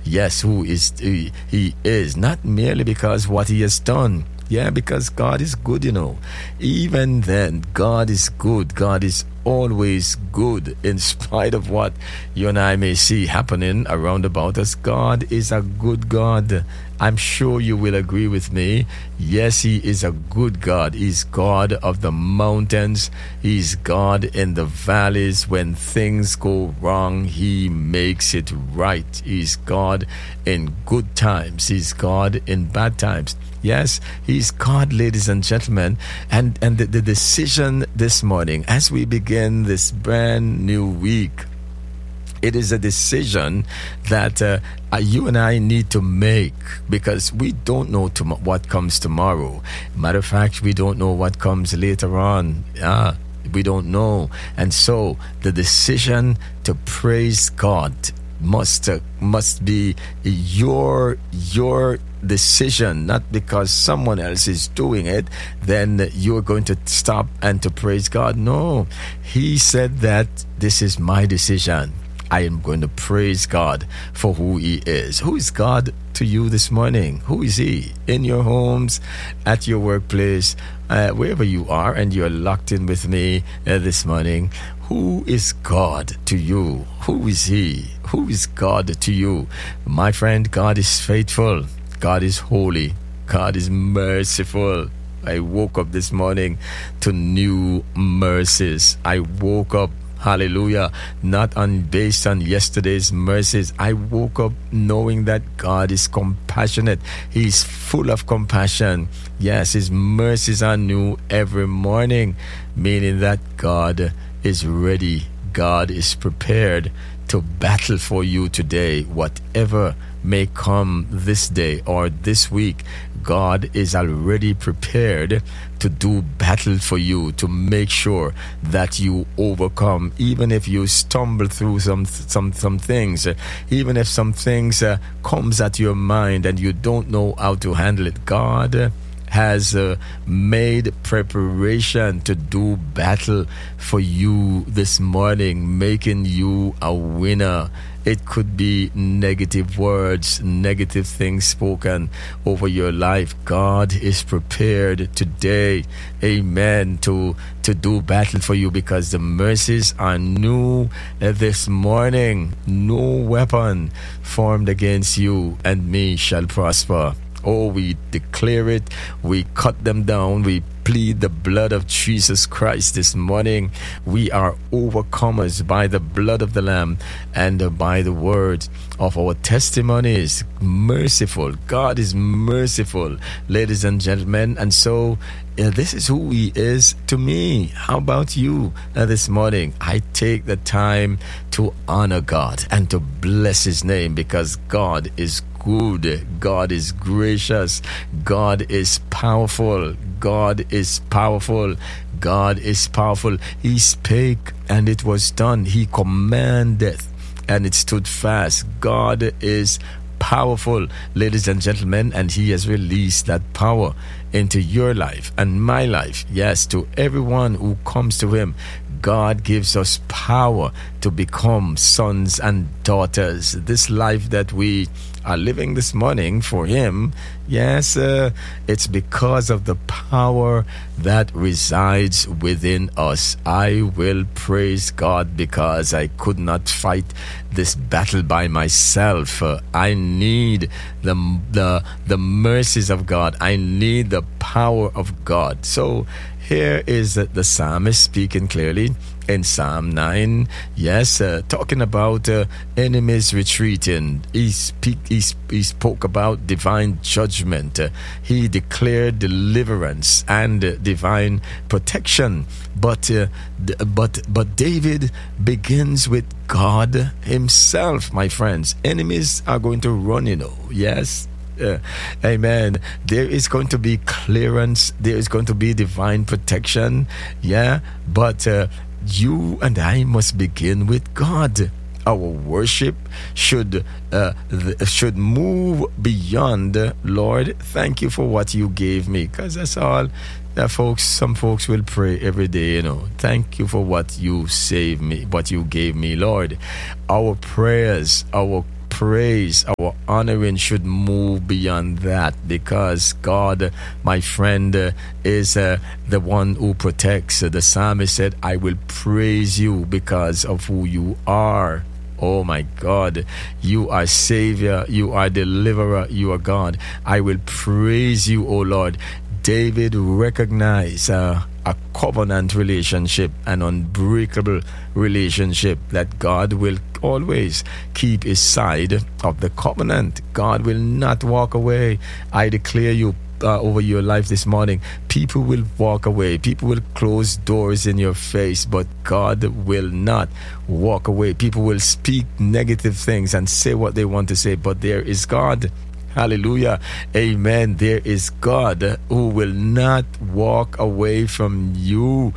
Yes, who is he is, not merely because what he has done. Yeah, because God is good, Even then, God is good. God is always good in spite of what you and I may see happening around about us. God is a good God. I'm sure you will agree with me. Yes, he is a good God. He's God of the mountains. He's God in the valleys. When things go wrong, he makes it right. He's God in good times. He's God in bad times. Yes, he's God, ladies and gentlemen. And the decision this morning, as we begin this brand new week, it is a decision that you and I need to make, because we don't know what comes tomorrow. Matter of fact, we don't know what comes later on. We don't know. And so the decision to praise God must be your decision, not because someone else is doing it, then you're going to stop and to praise God. No, he said that this is my decision. I am going to praise God for who he is. Who is God to you this morning? Who is he? In your homes, at your workplace, wherever you are, and you're locked in with me this morning. Who is God to you? Who is he? Who is God to you? My friend, God is faithful. God is holy. God is merciful. I woke up this morning to new mercies. I woke up, hallelujah, not based on yesterday's mercies. I woke up knowing that God is compassionate. He's full of compassion. Yes, his mercies are new every morning, meaning that God is ready. God is prepared to battle for you today. Whatever may come this day or this week, God is already prepared to do battle for you, to make sure that you overcome, even if you stumble through some things, even if some things comes at your mind and you don't know how to handle it. God has made preparation to do battle for you this morning, making you a winner. It could be negative words, negative things spoken over your life. God is prepared today, amen, to do battle for you, because the mercies are new this morning. No weapon formed against you and me shall prosper. Oh, we declare it, we cut them down, we plead the blood of Jesus Christ this morning. We are overcomers by the blood of the Lamb and by the word of our testimonies. Merciful. God is merciful, ladies and gentlemen. And so this is who he is to me. How about you this morning? I take the time to honor God and to bless his name, because God is good. God is gracious. God is powerful. God is powerful. God is powerful. He spake and it was done. He commandeth and it stood fast. God is powerful, ladies and gentlemen, and he has released that power into your life and my life. Yes, to everyone who comes to him, God gives us power to become sons and daughters. This life that we are living this morning for him, yes, it's because of the power that resides within us. I will praise God because I could not fight this battle by myself. I need the mercies of God. I need the power of God. So here is the psalmist speaking clearly in Psalm 9. Yes, talking about enemies retreating. He spoke about divine judgment. He declared deliverance and divine protection. But David begins with God himself, my friends. Enemies are going to run, Yes. Amen. There is going to be clearance. There is going to be divine protection. Yeah. But you and I must begin with God. Our worship should move beyond, Lord, thank you for what you gave me. Because that's all. Some folks will pray every day, Thank you for what you saved me, what you gave me, Lord. Our prayers, our praise, our honoring should move beyond that, because God, my friend, is the one who protects. The psalmist said, I will praise you because of who you are. Oh my God, you are Savior, you are Deliverer, you are God. I will praise you, O Lord. David recognized a covenant relationship, an unbreakable relationship, that God will always keep his side of the covenant. God will not walk away. I declare you over your life this morning, people will walk away, people will close doors in your face, but God will not walk away. People will speak negative things and say what they want to say, but there is God. Hallelujah. Amen. There is God who will not walk away from you.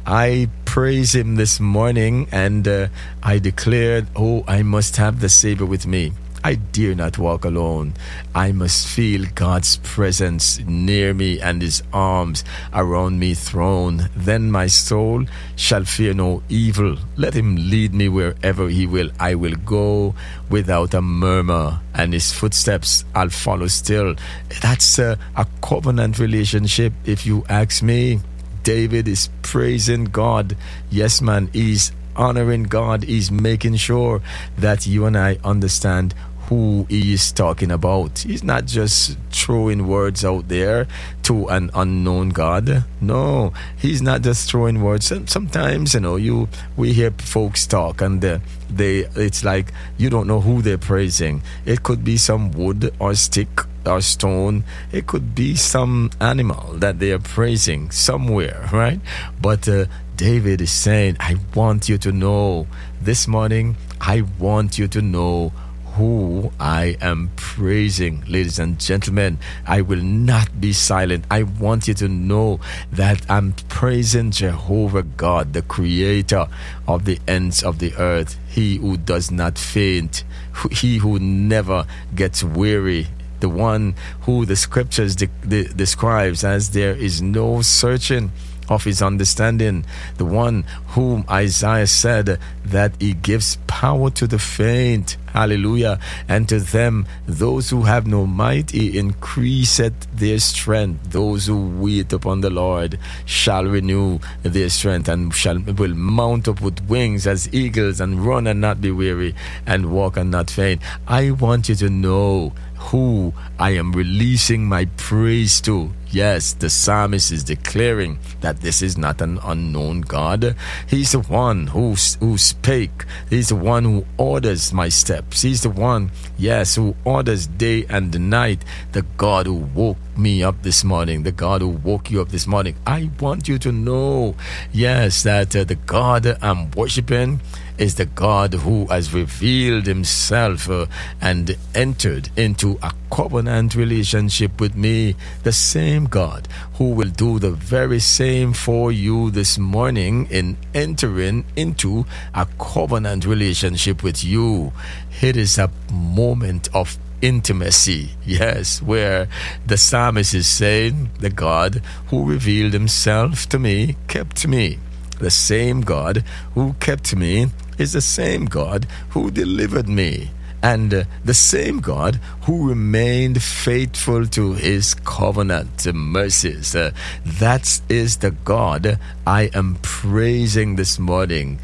I praise him this morning, and I declared, oh, I must have the Savior with me. I dare not walk alone. I must feel God's presence near me and his arms around me thrown. Then my soul shall fear no evil. Let him lead me wherever he will. I will go without a murmur, and his footsteps I'll follow still. That's a covenant relationship, if you ask me. David is praising God. Yes, man, he's honoring God. He's making sure that you and I understand who he is talking about. He's not just throwing words out there to an unknown God. No, he's not just throwing words. Sometimes, we hear folks talk, and it's like you don't know who they're praising. It could be some wood or stick or stone. It could be some animal that they are praising somewhere, right? But David is saying, I want you to know this morning, I want you to know who I am praising. Ladies and gentlemen, I will not be silent. I want you to know that I'm praising Jehovah God, the creator of the ends of the earth, he who does not faint, he who never gets weary, the one who the scriptures describes as there is no searching of his understanding, the one whom Isaiah said that he gives power to the faint. Hallelujah. And to them, those who have no might, he increaseth their strength. Those who wait upon the Lord shall renew their strength, and will mount up with wings as eagles, and run and not be weary, and walk and not faint. I want you to know who I am releasing my praise to. Yes, the psalmist is declaring that this is not an unknown God. He's the one who spake. He's the one who orders my steps. He's the one, yes, who orders day and night. The God who woke me up this morning, the God who woke you up this morning. I want you to know, yes, that the God I'm worshiping is the God who has revealed himself and entered into a covenant relationship with me. The same God who will do the very same for you this morning in entering into a covenant relationship with you. It is a moment of intimacy, yes, where the psalmist is saying, the God who revealed himself to me kept me. The same God who kept me is the same God who delivered me, and the same God who remained faithful to his covenant mercies. That is the God I am praising this morning.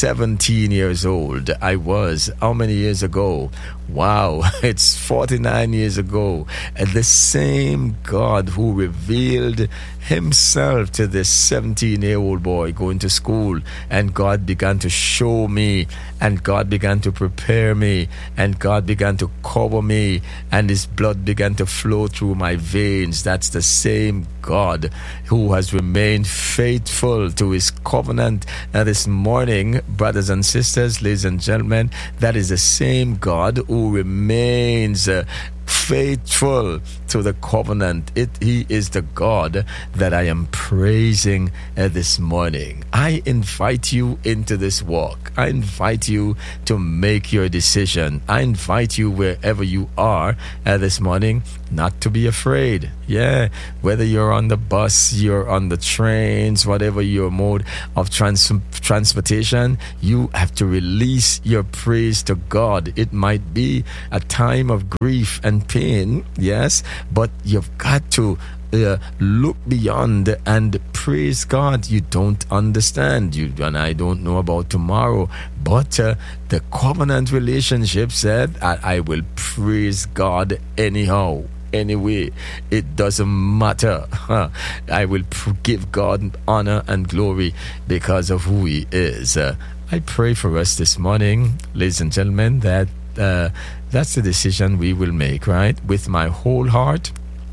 17 years old I was. How many years ago? Wow, it's 49 years ago. And the same God who revealed himself to this 17-year-old boy going to school, and God began to show me, and God began to prepare me, and God began to cover me, and his blood began to flow through my veins. That's the same God who has remained faithful to his covenant. Now this morning, brothers and sisters, ladies and gentlemen, that is the same God who remains faithful to the covenant. He is the God that I am praising this morning. I invite you into this walk. I invite you to make your decision. I invite you wherever you are this morning not to be afraid. Yeah, whether you're on the bus, you're on the trains, whatever your mode of transportation, you have to release your praise to God. It might be a time of grief and pain, yes, but you've got to look beyond and praise God. You don't understand, you and I don't know about tomorrow, but the covenant relationship said, I will praise God anyhow, anyway. It doesn't matter. I will give God honor and glory because of who He is. I pray for us this morning, ladies and gentlemen, that that's the decision we will make, right? With my whole heart,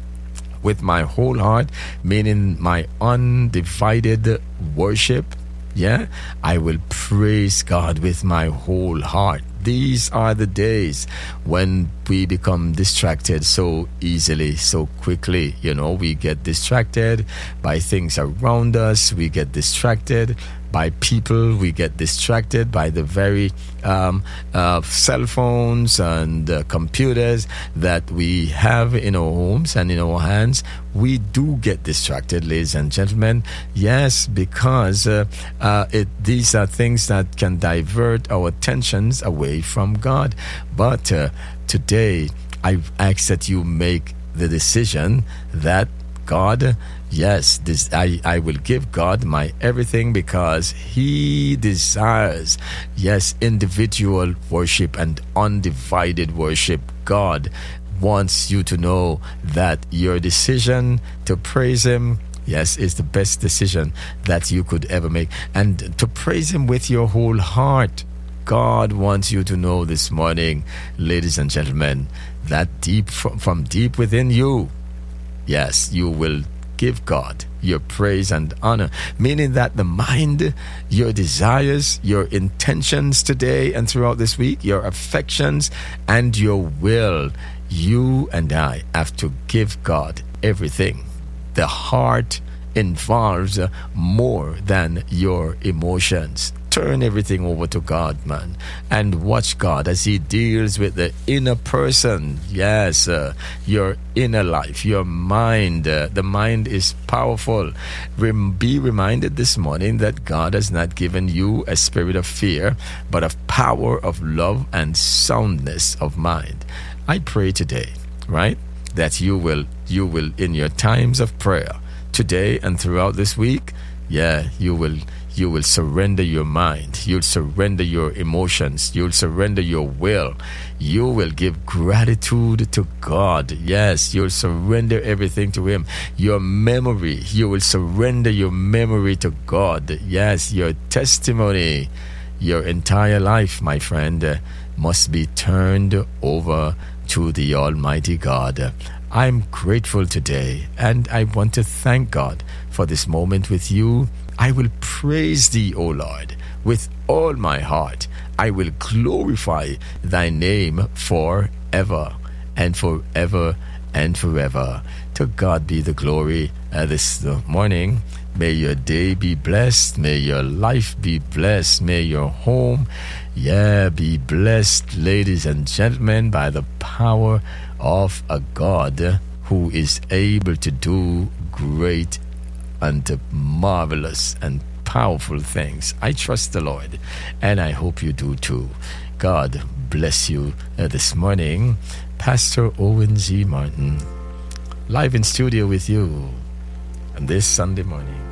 meaning my undivided worship. Yeah, I will praise God with my whole heart. These are the days when we become distracted so easily, so quickly. We get distracted by things around us. We get distracted by people. We get distracted by the very cell phones and computers that we have in our homes and in our hands. We do get distracted, ladies and gentlemen. Yes, because these are things that can divert our attentions away from God. But today, I ask that you make the decision that God, yes, I will give God my everything because He desires, yes, individual worship and undivided worship. God wants you to know that your decision to praise Him, yes, is the best decision that you could ever make. And to praise Him with your whole heart. God wants you to know this morning, ladies and gentlemen, that from deep within you, yes, you will give God your praise and honor, meaning that the mind, your desires, your intentions today and throughout this week, your affections and your will, you and I have to give God everything. The heart involves more than your emotions. Turn everything over to God, man, and watch God as He deals with the inner person. Yes, your inner life, your mind. The mind is powerful. Be reminded this morning that God has not given you a spirit of fear, but of power, of love, and soundness of mind. I pray today, right, that you will in your times of prayer today and throughout this week, yeah, you will surrender your mind. You'll surrender your emotions. You'll surrender your will. You will give gratitude to God. Yes, you'll surrender everything to Him. Your memory, you will surrender your memory to God. Yes, your testimony, your entire life, my friend, must be turned over to the Almighty God. I'm grateful today, and I want to thank God for this moment with you. I will praise Thee, O Lord, with all my heart. I will glorify Thy name forever and forever and forever. To God be the glory this morning. May your day be blessed. May your life be blessed. May your home, be blessed, ladies and gentlemen, by the power of a God who is able to do great and marvelous and powerful things. I trust the Lord, and I hope you do too. God bless you this morning. Pastor Owen Z. Martin, live in studio with you on this Sunday morning.